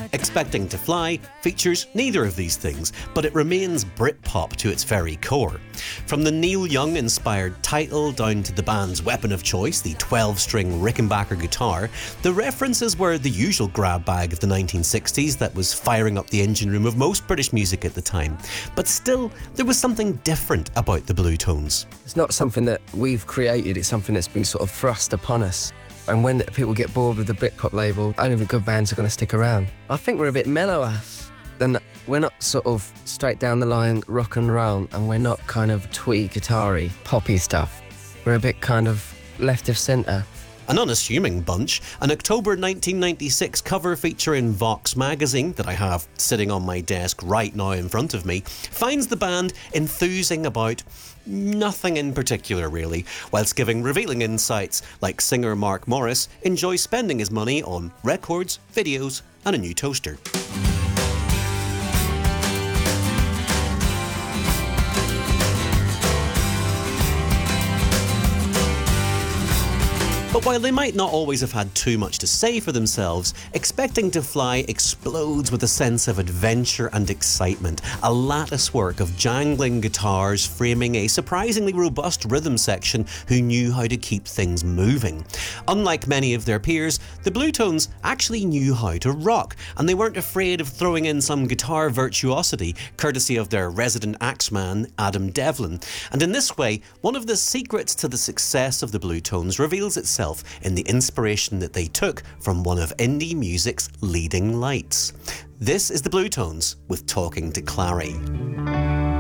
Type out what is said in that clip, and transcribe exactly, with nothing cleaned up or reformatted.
Expecting to Fly features neither of these things, but it remains Britpop to its very core. From the Neil Young-inspired title down to the band's weapon of choice, the twelve-string Rickenbacker guitar, the references were the usual grab bag of the nineteen sixties that was firing up the engine room of most British music at the time. But still, there was something different about the Bluetones. It's not something that we've created, it's something that's been sort of thrust upon us. And when people get bored with the Britpop label, only the good bands are going to stick around. I think we're a bit mellower. Than, we're not sort of straight down the line rock and roll, and we're not kind of twee guitar-y, poppy stuff. We're a bit kind of left of centre. An unassuming bunch, an October nineteen ninety-six cover featuring Vox magazine that I have sitting on my desk right now in front of me finds the band enthusing about nothing in particular really, whilst giving revealing insights like singer Mark Morris enjoys spending his money on records, videos and a new toaster. But while they might not always have had too much to say for themselves, Expecting to Fly explodes with a sense of adventure and excitement, a latticework of jangling guitars framing a surprisingly robust rhythm section who knew how to keep things moving. Unlike many of their peers, the Bluetones actually knew how to rock, and they weren't afraid of throwing in some guitar virtuosity, courtesy of their resident axeman, Adam Devlin. And in this way, one of the secrets to the success of the Bluetones reveals itself in the inspiration that they took from one of indie music's leading lights. This is the Bluetones with Talking to Clary.